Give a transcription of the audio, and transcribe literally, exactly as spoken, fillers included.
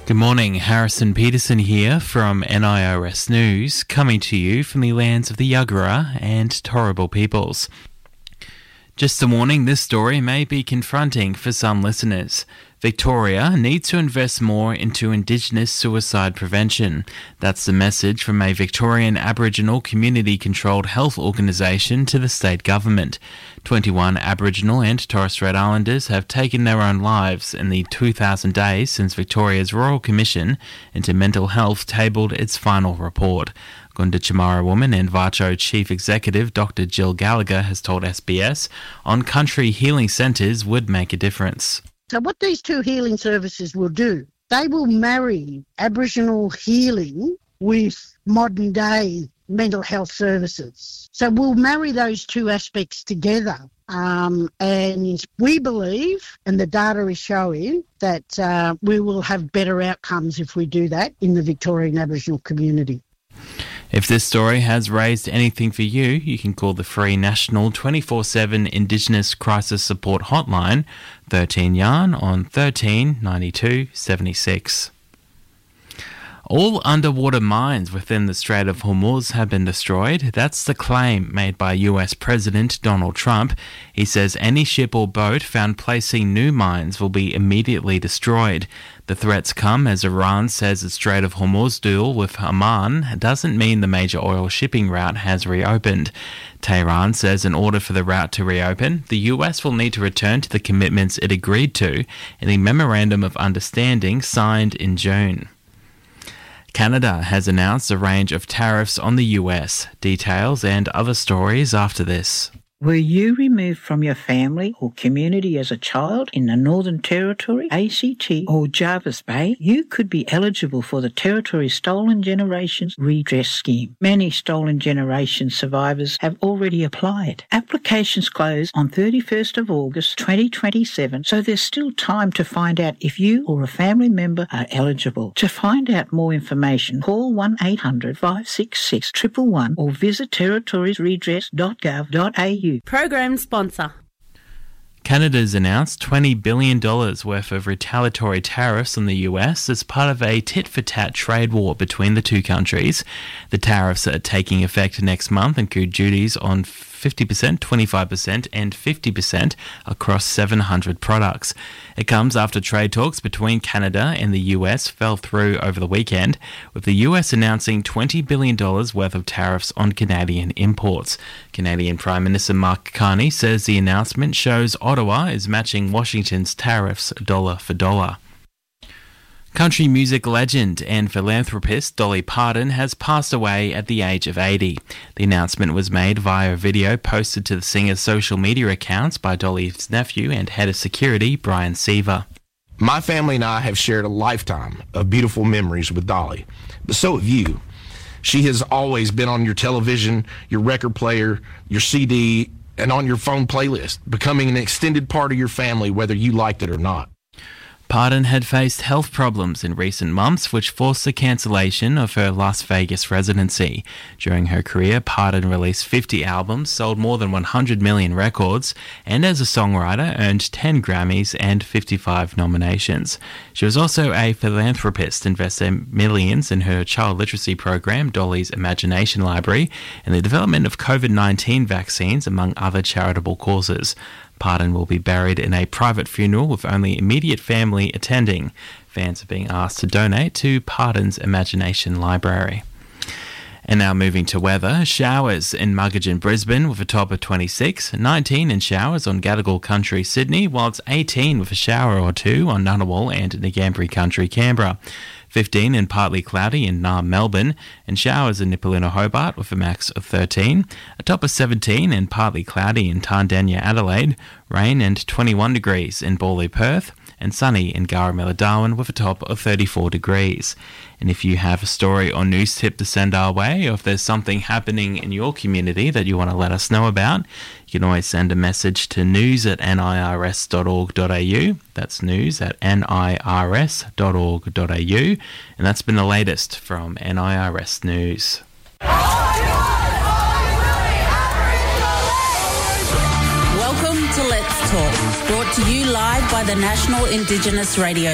Good morning, Harrison Peterson here from N I R S News, coming to you from the lands of the Yagara and Turrbal peoples. Just a warning, this story may be confronting for some listeners. Victoria needs to invest more into Indigenous suicide prevention. That's the message from a Victorian Aboriginal community-controlled health organisation to the state government. twenty-one Aboriginal and Torres Strait Islanders have taken their own lives in the two thousand days since Victoria's Royal Commission into Mental Health tabled its final report. Gunditjmara woman and Vacho Chief Executive Doctor Jill Gallagher has told S B S on country healing centres would make a difference. So what these two healing services will do, they will marry Aboriginal healing with modern day mental health services. So we'll marry those two aspects together. Um, and we believe, and the data is showing, that uh, we will have better outcomes if we do that in the Victorian Aboriginal community. If this story has raised anything for you, you can call the free national twenty-four seven Indigenous Crisis Support Hotline, thirteen yarn on thirteen ninety-two seventy-six. All underwater mines within the Strait of Hormuz have been destroyed. That's the claim made by U S President Donald Trump. He says any ship or boat found placing new mines will be immediately destroyed. The threats come as Iran says the Strait of Hormuz deal with Oman doesn't mean the major oil shipping route has reopened. Tehran says in order for the route to reopen, the U S will need to return to the commitments it agreed to in the Memorandum of Understanding signed in June. Canada has announced a range of tariffs on the U S. Details and other stories after this. Were you removed from your family or community as a child in the Northern Territory, A C T or Jervis Bay? You could be eligible for the Territory Stolen Generations Redress Scheme. Many Stolen Generations survivors have already applied. Applications close on thirty-first of August twenty twenty-seven, so there's still time to find out if you or a family member are eligible. To find out more information, call one eight hundred five six six one one one or visit territories redress dot gov dot a u. Program sponsor. Canada's announced twenty billion dollars worth of retaliatory tariffs on the U S as part of a tit-for-tat trade war between the two countries. The tariffs are taking effect next month include duties on fifty percent, twenty-five percent and fifty percent across seven hundred products. It comes after trade talks between Canada and the U S fell through over the weekend, with the U S announcing twenty billion dollars worth of tariffs on Canadian imports. Canadian Prime Minister Mark Carney says the announcement shows Ottawa is matching Washington's tariffs dollar for dollar. Country music legend and philanthropist Dolly Parton has passed away at the age of eighty. The announcement was made via a video posted to the singer's social media accounts by Dolly's nephew and head of security, Brian Seaver. My family and I have shared a lifetime of beautiful memories with Dolly, but so have you. She has always been on your television, your record player, your C D, and on your phone playlist, becoming an extended part of your family whether you liked it or not. Parton had faced health problems in recent months, which forced the cancellation of her Las Vegas residency. During her career, Parton released fifty albums, sold more than one hundred million records, and as a songwriter, earned ten Grammys and fifty-five nominations. She was also a philanthropist, investing millions in her child literacy program, Dolly's Imagination Library, and the development of COVID nineteen vaccines, among other charitable causes. Parton will be buried in a private funeral with only immediate family attending. Fans are being asked to donate to Parton's Imagination Library. And now moving to weather. Showers in Muggeridge and Brisbane with a top of twenty-six, nineteen in showers on Gadigal Country, Sydney, while it's eighteen with a shower or two on Ngunnawal and Ngambri Country, Canberra. fifteen and partly cloudy in Naarm, Melbourne, and showers in Nipaluna, Hobart with a max of thirteen. A top of seventeen and partly cloudy in Tandanya, Adelaide. Rain and twenty-one degrees in Bawley, Perth, and sunny in Garamilla, Darwin with a top of thirty-four degrees. And if you have a story or news tip to send our way, or if there's something happening in your community that you want to let us know about, you can always send a message to news at n i r s dot org dot a u. That's news at n i r s dot org dot a u. And that's been the latest from N I R S News. Welcome to Let's Talk, brought to you live by the National Indigenous Radio